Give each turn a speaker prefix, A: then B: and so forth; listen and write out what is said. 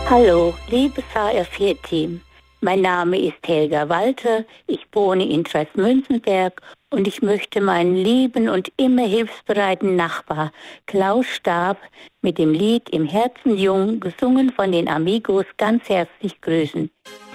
A: Hallo, liebes HR4-Team. Mein Name ist Helga Walter, ich wohne in Trestmünzenberg und ich möchte meinen lieben und immer hilfsbereiten Nachbar Klaus Stab mit dem Lied Im Herzen jung, gesungen von den Amigos, ganz herzlich grüßen.